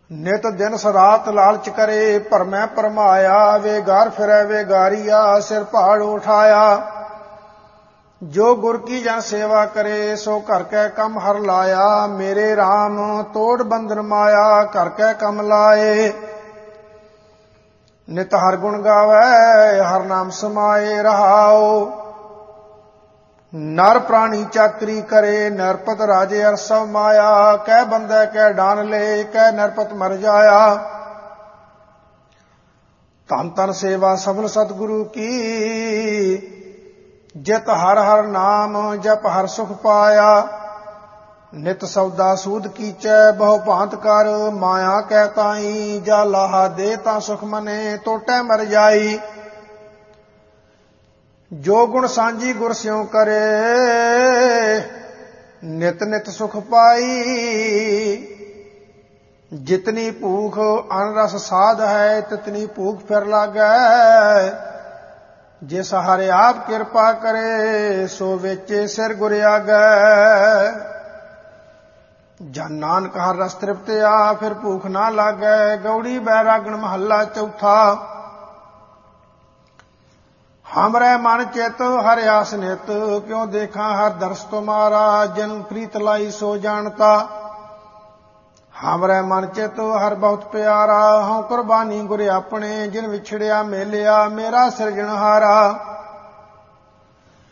ਨਿਤ ਦਿਨ ਸਰਾਤ ਲਾਲਚ ਕਰੇ, ਭਰਮੈ ਭਰਮਾਇਆ। ਵੇਗਾਰ ਫਿਰੈ ਵੇਗਾਰੀਆ, ਸਿਰ ਪਹਾੜ ਉਠਾਇਆ। ਜੋ ਗੁਰ ਕੀ ਜਨ ਸੇਵਾ ਕਰੇ, ਸੋ ਘਰ ਕੈ ਕੰਮ ਹਰ ਲਾਇਆ। ਮੇਰੇ RAM ਤੋੜ ਬੰਧਨ ਮਾਇਆ, ਘਰ ਕੈ ਕੰਮ ਲਾਏ। ਨਿਤ ਹਰ ਗੁਣ ਗਾਵੈ, ਹਰ ਨਾਮ ਸਮਾਏ। ਰਹਾਉ ਨਰ ਪ੍ਰਾਣੀ ਚਾਕਰੀ ਕਰੇ, ਨਰਪਤ ਰਾਜੇ ਅਰ ਸਭ ਮਾਇਆ। ਕਹਿ ਬੰਦੈ ਕਹਿ ਡਾਨ ਲੈ, ਕਹਿ ਨਰਪਤ ਮਰ ਜਾਇਆ। ਧਨ ਧਨ ਸੇਵਾ ਸਫਲ ਸਤਿਗੁਰੂ ਕੀ, ਜਿਤ ਹਰ ਹਰ ਨਾਮ ਜਪ ਹਰ ਸੁਖ ਪਾਇਆ। ਨਿਤ ਸੌਦਾ ਸੂਦ ਕੀਚੈ, ਬਹੁ ਭਾਂਤ ਕਰ ਮਾਇਆ ਕਹਿ ਤਾਈ। ਜਾ ਲਾਹਾ ਦੇ ਤਾਂ ਸੁਖ ਮਨੇ, ਟੋਟੈ ਮਰ ਜਾਈ। ਜੋ ਗੁਣ ਸਾਂਝੀ ਗੁਰ ਸਿਉ ਕਰੇ, ਨਿਤ ਨਿਤ ਸੁਖ ਪਾਈ। ਜਿਤਨੀ ਭੂਖ ਅਨ ਰਸ ਸਾਧ ਹੈ, ਤਿਤਨੀ ਭੂਖ ਫਿਰ ਲਾਗੈ। ਜਿਸ ਹਰਿ ਆਪ ਕਿਰਪਾ ਕਰੇ, ਸੋ ਵੇਚੇ ਸਿਰ ਗੁਰ ਆਗੈ। ਜਨ ਨਾਨਕ ਹਰ ਰਸ ਤ੍ਰਿਪਤਿਆ, ਫਿਰ ਭੂਖ ਨਾ ਲਾਗੈ। ਗੌੜੀ ਬੈਰਾਗਣ ਮਹੱਲਾ ਚੌਥਾ। ਹਮਰੇ ਮਨ ਚਿਤ ਹਰਿ ਆਸ ਨਿਤ, ਕਿਉ ਦੇਖਾਂ ਹਰ ਦਰਸ ਤੁਮਾਰਾ। ਜਿਨ ਪ੍ਰੀਤ ਲਾਈ ਸੋ ਜਾਣਤਾ, ਹਮਰੇ ਮਨ ਚਿਤ ਹਰ ਬਹੁਤ ਪਿਆਰਾ। ਹਉ ਕੁਰਬਾਨੀ ਗੁਰ ਆਪਣੇ, ਜਿਨ ਵਿਛੜਿਆ ਮੇਲਿਆ ਮੇਰਾ ਸਿਰਜਣਹਾਰਾ।